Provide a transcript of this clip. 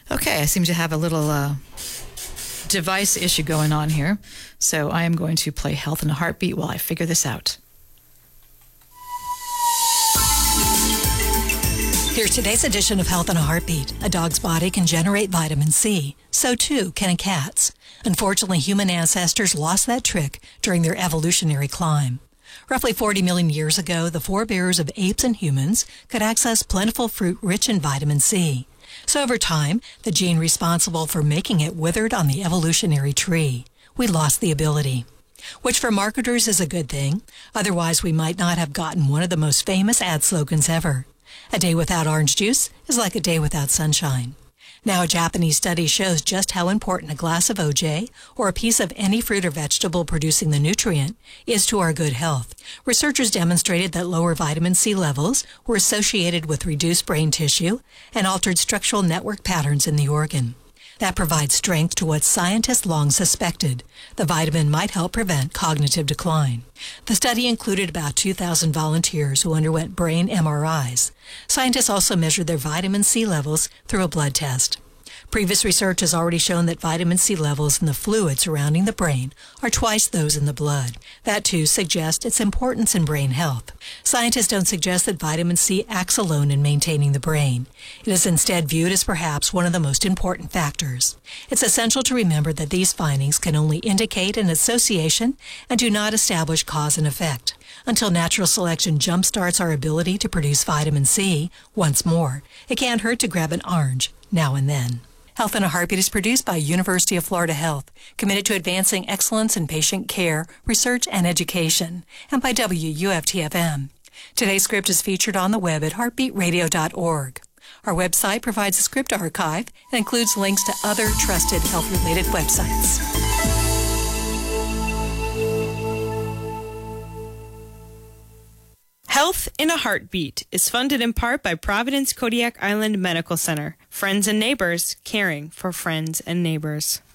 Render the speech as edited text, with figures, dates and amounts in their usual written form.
Okay, I seem to have a little device issue going on here. So I am going to play Health in a Heartbeat while I figure this out. Here's today's edition of Health in a Heartbeat. A dog's body can generate vitamin C. So too can a cat's. Unfortunately, human ancestors lost that trick during their evolutionary climb. Roughly 40 million years ago, the forebears of apes and humans could access plentiful fruit rich in vitamin C. So over time, the gene responsible for making it withered on the evolutionary tree. We lost the ability. Which for marketers is a good thing. Otherwise, we might not have gotten one of the most famous ad slogans ever. A day without orange juice is like a day without sunshine. Now, a Japanese study shows just how important a glass of OJ or a piece of any fruit or vegetable producing the nutrient is to our good health. Researchers demonstrated that lower vitamin C levels were associated with reduced brain tissue and altered structural network patterns in the organ. That provides strength to what scientists long suspected. The vitamin might help prevent cognitive decline. The study included about 2,000 volunteers who underwent brain MRIs. Scientists also measured their vitamin C levels through a blood test. Previous research has already shown that vitamin C levels in the fluid surrounding the brain are twice those in the blood. That, too, suggests its importance in brain health. Scientists don't suggest that vitamin C acts alone in maintaining the brain. It is instead viewed as perhaps one of the most important factors. It's essential to remember that these findings can only indicate an association and do not establish cause and effect. Until natural selection jumpstarts our ability to produce vitamin C, once more, it can't hurt to grab an orange now and then. Health in a Heartbeat is produced by University of Florida Health, committed to advancing excellence in patient care, research, and education, and by WUFT-FM. Today's script is featured on the web at heartbeatradio.org. Our website provides a script archive and includes links to other trusted health-related websites. Health in a Heartbeat is funded in part by Providence Kodiak Island Medical Center. Friends and neighbors caring for friends and neighbors.